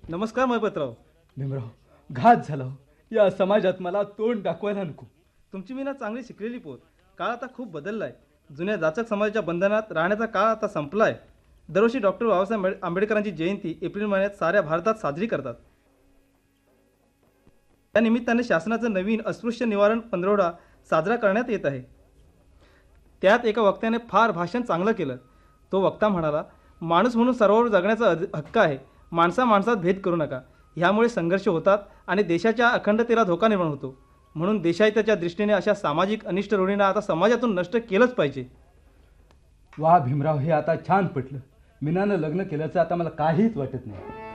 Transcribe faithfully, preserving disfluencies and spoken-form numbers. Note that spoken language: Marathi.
नमस्कार महपतराव. भीमराव, घात झाला हो. या समाजात मला तोंड दाखवायला नको. तुमची मीना चांगली शिकलेली पोत. काळ आता खूप बदलला आहे. जुन्या जाचक समाजाच्या बंधनात राहण्याचा काळ आता संपला आहे. दरवर्षी डॉक्टर बाबासाहेब आंबेडकरांची जयंती एप्रिल महिन्यात साऱ्या भारतात साजरी करतात. त्या निमित्ताने शासनाचं नवीन अस्पृश्य निवारण पंधरवडा साजरा करण्यात येत आहे. त्यात एका वक्त्याने फार भाषण चांगलं केलं. तो वक्ता म्हणाला, माणूस म्हणून सर्वांवर जगण्याचा हक्क आहे. माणसा माणसात भेद करू नका. ह्यामुळे संघर्ष होतात आणि देशाच्या अखंडतेला धोका निर्माण होतो. म्हणून देशाहिताच्या दृष्टीने अशा सामाजिक अनिष्ट रूढींना आता समाजातून नष्ट केलंच पाहिजे. वा भीमराव, हे आता छान पटलं. मीनानं लग्न केल्याचं आता मला काहीच वाटत नाही.